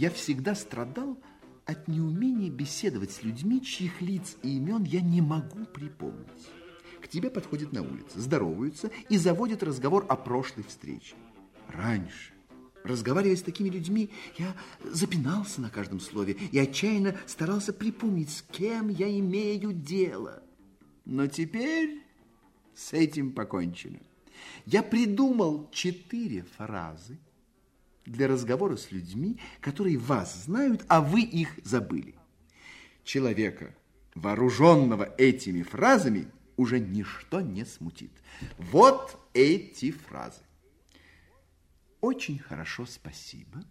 Я всегда страдал от неумения беседовать с людьми, чьих лиц и имен я не могу припомнить. К тебе подходят на улице, здороваются и заводят разговор о прошлой встрече. Раньше, разговаривая с такими людьми, я запинался на каждом слове и отчаянно старался припомнить, с кем я имею дело. Но теперь с этим покончено. Я придумал 4 фразы для разговора с людьми, которые вас знают, а вы их забыли. Человека, вооруженного этими фразами, уже ничто не смутит. Вот эти фразы. Очень хорошо, спасибо.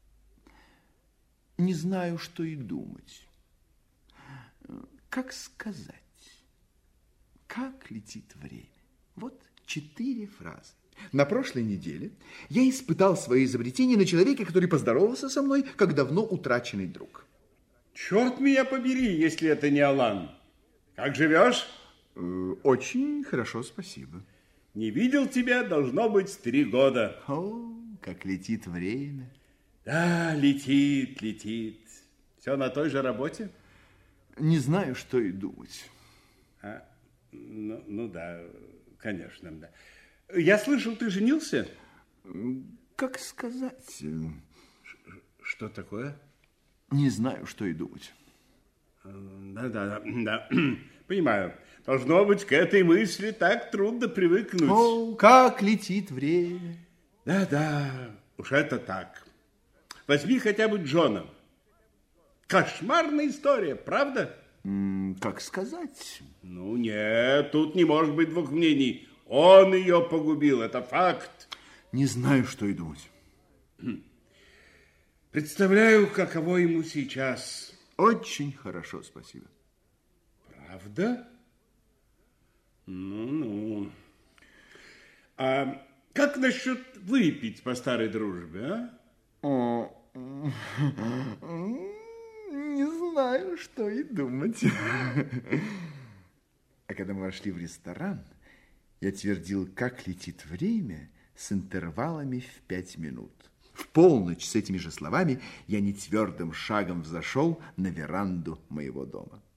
Не знаю, что и думать. Как сказать? Как летит время? Вот 4 фразы. На прошлой неделе я испытал свое изобретение на человеке, который поздоровался со мной, как давно утраченный друг. Черт меня побери, если это не Алан. Как живешь? Очень хорошо, спасибо. Не видел тебя, должно быть, 3 года. О, как летит время. Да, летит, летит. Все на той же работе? Не знаю, что и думать. Ну да, конечно, да. Я слышал, ты женился? Как сказать? Что такое? Не знаю, что и думать. Да. Понимаю. Должно быть, к этой мысли так трудно привыкнуть. О, как летит время. Да, уж это так. Возьми хотя бы Джона. Кошмарная история, правда? Как сказать? Ну, нет, тут не может быть 2 мнений. Он ее погубил, это факт. Не знаю, что и думать. Представляю, каково ему сейчас. Очень хорошо, спасибо. Правда? Ну. А как насчет выпить по старой дружбе, а? Не знаю, что и думать. А когда мы вошли в ресторан, я твердил, как летит время, с интервалами в 5 минут. В полночь с этими же словами я нетвердым шагом взошел на веранду моего дома.